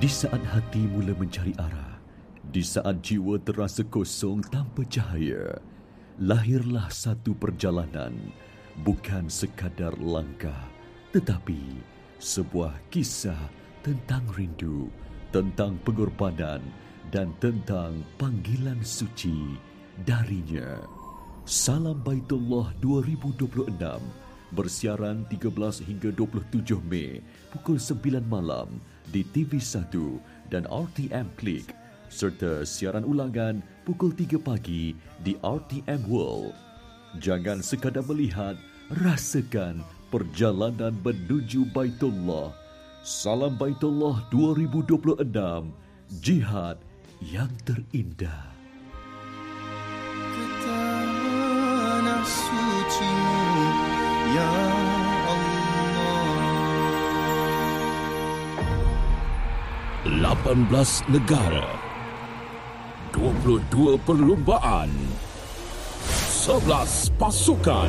Di saat hati mula mencari arah, di saat jiwa terasa kosong tanpa cahaya, lahirlah satu perjalanan, bukan sekadar langkah, tetapi sebuah kisah tentang rindu, tentang pengorbanan dan tentang panggilan suci darinya. Salam Baitullah 2026 bersiaran 13 hingga 27 Mei pukul 9 malam di TV1 dan RTM Klik, serta siaran ulangan pukul 3 pagi di RTM World. Jangan sekadar melihat, rasakan perjalanan menuju Baitullah. Salam Baitullah 2026, jihad yang terindah. Tanah suci-Mu, ya Allah. 18 negara, 22 perlumbaan, 11 pasukan.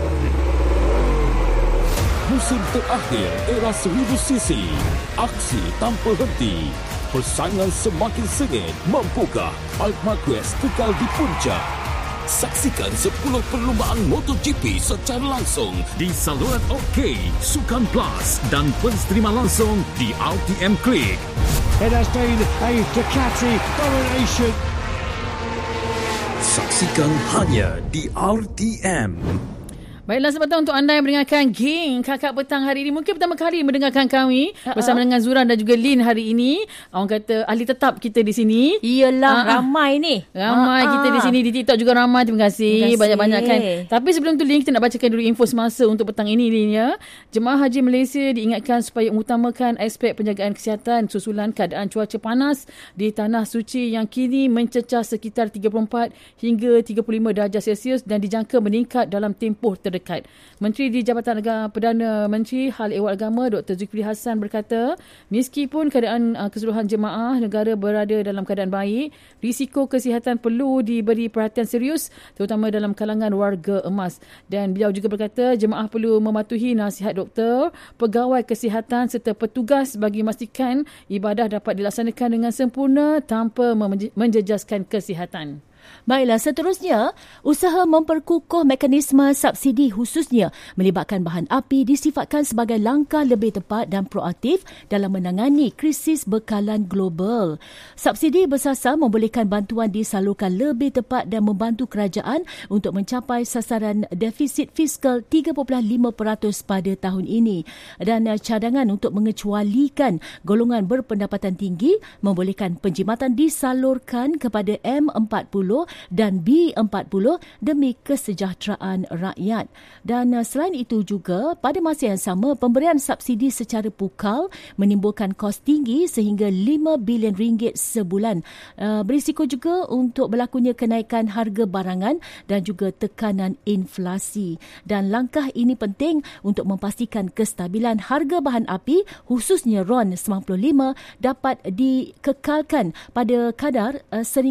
Musim terakhir era 1000 cc, aksi tanpa henti. Persaingan semakin sengit. Mampukah Marc Marquez kekal di puncak? Saksikan 10 perlumbaan MotoGP secara langsung di saluran OK, Sukan Plus dan pensterima langsung di RTM Klik. It has been a Ducati domination. Saksikan hanya di RTM. Baiklah, selamat datang untuk anda yang mendengarkan Geng Kakak Petang hari ini. Mungkin pertama kali mendengarkan kami bersama dengan Zuran dan juga Lin hari ini. Orang kata ahli tetap kita di sini. Iyalah, ramai ni. Ramai kita di sini. Di TikTok juga ramai. Terima kasih. Banyak-banyak kan. Tapi sebelum tu, Lin, kita nak bacakan dulu info semasa untuk petang ini, Lin, ya. Jemaah Haji Malaysia diingatkan supaya mengutamakan aspek penjagaan kesihatan susulan keadaan cuaca panas di Tanah Suci yang kini mencecah sekitar 34 hingga 35 darjah Celsius dan dijangka meningkat dalam tempoh terdekat. Menteri di Jabatan Perdana Menteri Hal Ehwal Agama Dr. Zulkifli Hassan berkata, meskipun keadaan keseluruhan jemaah negara berada dalam keadaan baik, risiko kesihatan perlu diberi perhatian serius terutama dalam kalangan warga emas. Dan beliau juga berkata jemaah perlu mematuhi nasihat doktor, pegawai kesihatan serta petugas bagi memastikan ibadah dapat dilaksanakan dengan sempurna tanpa menjejaskan kesihatan. Baiklah, seterusnya, usaha memperkukuh mekanisme subsidi khususnya melibatkan bahan api disifatkan sebagai langkah lebih tepat dan proaktif dalam menangani krisis bekalan global. Subsidi bersasar membolehkan bantuan disalurkan lebih tepat dan membantu kerajaan untuk mencapai sasaran defisit fiskal 3.5% pada tahun ini. Dan cadangan untuk mengecualikan golongan berpendapatan tinggi membolehkan penjimatan disalurkan kepada M40 dan B40 demi kesejahteraan rakyat. Dan selain itu juga, pada masa yang sama, pemberian subsidi secara pukal menimbulkan kos tinggi sehingga RM5 bilion sebulan. Berisiko juga untuk berlakunya kenaikan harga barangan dan juga tekanan inflasi. Dan langkah ini penting untuk memastikan kestabilan harga bahan api, khususnya RON 95, dapat dikekalkan pada kadar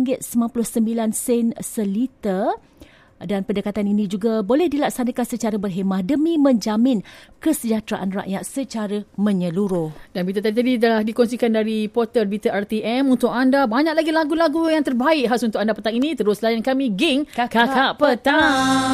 RM1.99 seliter. Dan pendekatan ini juga boleh dilaksanakan secara berhemah demi menjamin kesejahteraan rakyat secara menyeluruh. Dan berita tadi telah dikongsikan dari portal Berita RTM untuk anda. Banyak lagi lagu-lagu yang terbaik khas untuk anda petang ini. Terus layan kami, Geng Kakak Petang.